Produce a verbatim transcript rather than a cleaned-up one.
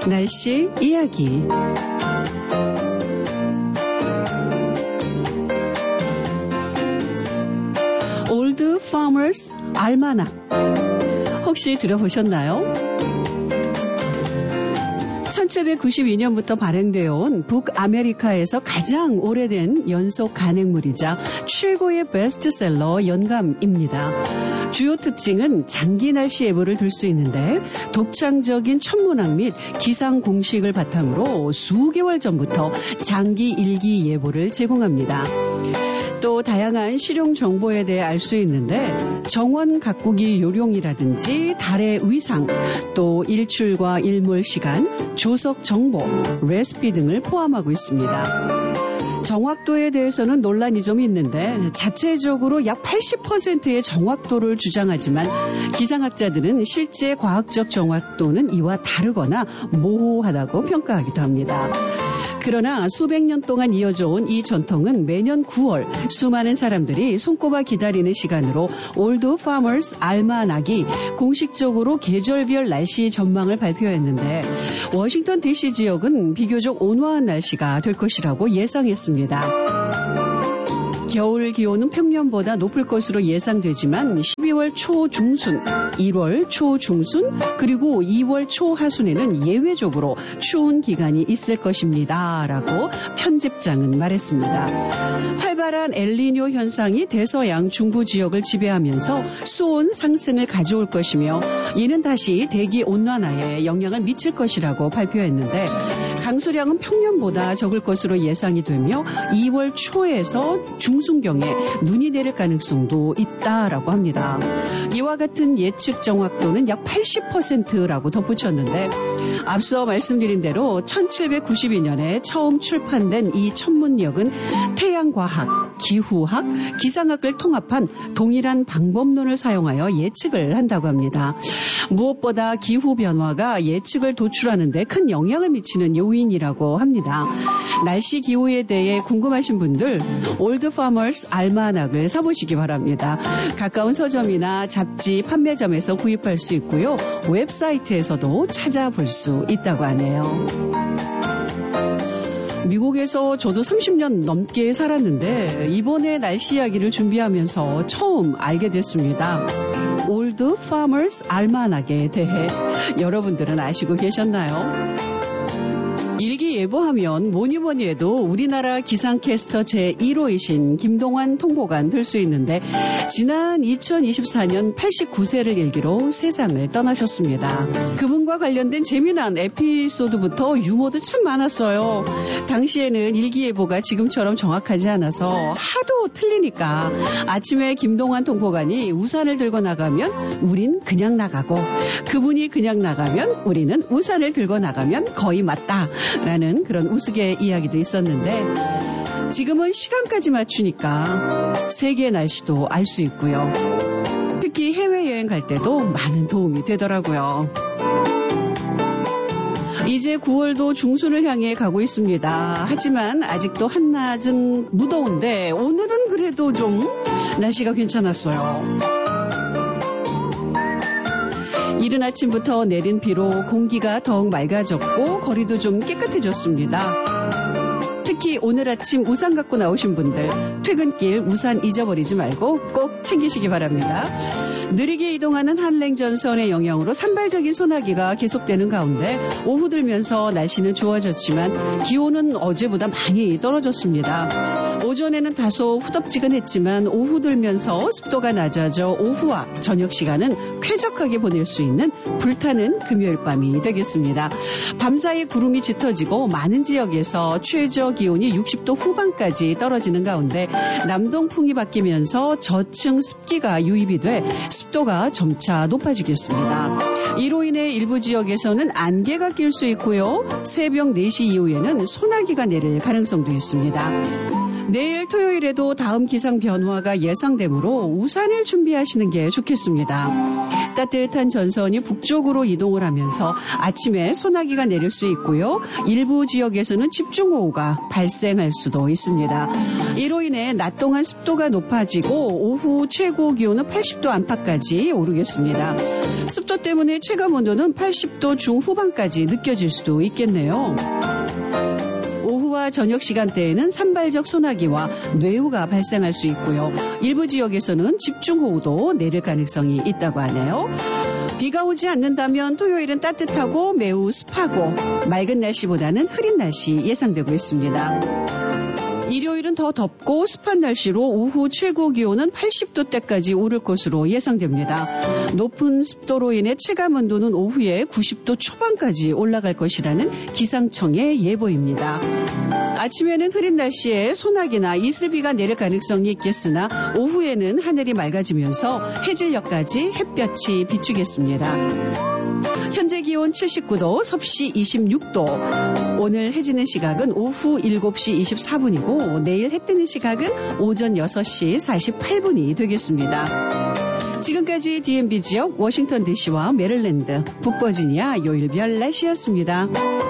날씨 이야기. 올드 파머스 알마낙 혹시 들어보셨나요? 천칠백구십이 년부터 발행되어 온 북아메리카에서 가장 오래된 연속 간행물이자 최고의 베스트셀러 연감입니다. 주요 특징은 장기 날씨 예보를 들 수 있는데 독창적인 천문학 및 기상 공식을 바탕으로 수개월 전부터 장기 일기 예보를 제공합니다. 또 다양한 실용 정보에 대해 알 수 있는데 정원 가꾸기 요령이라든지 달의 위상, 또 일출과 일몰 시간, 조석 정보, 레시피 등을 포함하고 있습니다. 정확도에 대해서는 논란이 좀 있는데 자체적으로 약 팔십 퍼센트의 정확도를 주장하지만 기상학자들은 실제 과학적 정확도는 이와 다르거나 모호하다고 평가하기도 합니다. 그러나 수백 년 동안 이어져 온 이 전통은 매년 구월 수많은 사람들이 손꼽아 기다리는 시간으로 올드 파머스 알마낙이 공식적으로 계절별 날씨 전망을 발표했는데 워싱턴 디씨 지역은 비교적 온화한 날씨가 될 것이라고 예상했습니다. 겨울 기온은 평년보다 높을 것으로 예상되지만 십이월 초중순, 일월 초중순, 그리고 이월 초하순에는 예외적으로 추운 기간이 있을 것입니다. 라고 편집장은 말했습니다. 활발한 엘니뇨 현상이 대서양 중부 지역을 지배하면서 수온 상승을 가져올 것이며 이는 다시 대기 온난화에 영향을 미칠 것이라고 발표했는데 강수량은 평년보다 적을 것으로 예상이 되며 이월 초에서 중순경에 눈이 내릴 가능성도 있다라고 합니다. 이와 같은 예측 정확도는 약 팔십 퍼센트라고 덧붙였는데 앞서 말씀드린 대로 천칠백구십이 년에 처음 출판된 이 천문역은 태양과학, 기후학, 기상학을 통합한 동일한 방법론을 사용하여 예측을 한다고 합니다. 무엇보다 기후변화가 예측을 도출하는 데 큰 영향을 미치는 요인이라고 합니다. 날씨 기후에 대해 궁금하신 분들 올드 파머스 알마낙을 사보시기 바랍니다. 가까운 서점이나 잡지 판매점에서 구입할 수 있고요. 웹사이트에서도 찾아볼 수 있다고 하네요. 미국에서 저도 삼십 년 넘게 살았는데 이번에 날씨 이야기를 준비하면서 처음 알게 됐습니다. 올드 파머스 알마낙에 대해 여러분들은 아시고 계셨나요? 일기예보하면 뭐니뭐니 해도 우리나라 기상캐스터 제일 호이신 김동완 통보관 들 수 있는데 지난 이천이십사 년 팔십구 세를 일기로 세상을 떠나셨습니다. 그분과 관련된 재미난 에피소드부터 유머도 참 많았어요. 당시에는 일기예보가 지금처럼 정확하지 않아서 하도 틀리니까 아침에 김동완 통보관이 우산을 들고 나가면 우린 그냥 나가고 그분이 그냥 나가면 우리는 우산을 들고 나가면 거의 맞다 라는 그런 우스개 이야기도 있었는데 지금은 시간까지 맞추니까 세계 날씨도 알 수 있고요. 특히 해외여행 갈 때도 많은 도움이 되더라고요. 이제 구월도 중순을 향해 가고 있습니다. 하지만 아직도 한낮은 무더운데 오늘은 그래도 좀 날씨가 괜찮았어요. 이른 아침부터 내린 비로 공기가 더욱 맑아졌고 거리도 좀 깨끗해졌습니다. 특히 오늘 아침 우산 갖고 나오신 분들 퇴근길 우산 잊어버리지 말고 꼭 챙기시기 바랍니다. 느리게 이동하는 한랭전선의 영향으로 산발적인 소나기가 계속되는 가운데 오후 들면서 날씨는 좋아졌지만 기온은 어제보다 많이 떨어졌습니다. 오전에는 다소 후덥지근했지만 오후 들면서 습도가 낮아져 오후와 저녁 시간은 쾌적하게 보낼 수 있는 불타는 금요일 밤이 되겠습니다. 밤사이 구름이 짙어지고 많은 지역에서 최저 기온이 육십 도 후반까지 떨어지는 가운데 남동풍이 바뀌면서 저층 습기가 유입이 돼 습도가 점차 높아지겠습니다. 이로 인해 일부 지역에서는 안개가 낄 수 있고요. 새벽 네 시 이후에는 소나기가 내릴 가능성도 있습니다. 내일 토요일에도 다음 기상 변화가 예상되므로 우산을 준비하시는 게 좋겠습니다. 따뜻한 전선이 북쪽으로 이동을 하면서 아침에 소나기가 내릴 수 있고요. 일부 지역에서는 집중호우가 발생할 수도 있습니다. 이로 인해 낮 동안 습도가 높아지고 오후 최고 기온은 팔십 도 안팎 도까지 오르겠습니다. 습도 때문에 체감온도는 팔십 도 중후반까지 느껴질 수도 있겠네요. 오후와 저녁 시간대에는 산발적 소나기와 뇌우가 발생할 수 있고요. 일부 지역에서는 집중호우도 내릴 가능성이 있다고 하네요. 비가 오지 않는다면 토요일은 따뜻하고 매우 습하고 맑은 날씨보다는 흐린 날씨 예상되고 있습니다. 일요일은 더 덥고 습한 날씨로 오후 최고 기온은 팔십 도대까지 오를 것으로 예상됩니다. 높은 습도로 인해 체감온도는 오후에 구십 도 초반까지 올라갈 것이라는 기상청의 예보입니다. 아침에는 흐린 날씨에 소나기나 이슬비가 내릴 가능성이 있겠으나 오후에는 하늘이 맑아지면서 해질녘까지 햇볕이 비추겠습니다. 현재 기온 칠십구 도, 섭씨 이십육 도. 오늘 해 지는 시각은 오후 일곱 시 이십사 분이고 내일 해 뜨는 시각은 오전 여섯 시 사십팔 분이 되겠습니다. 지금까지 디엠비 지역 워싱턴 디씨와 메릴랜드, 북버지니아 요일별 날씨였습니다.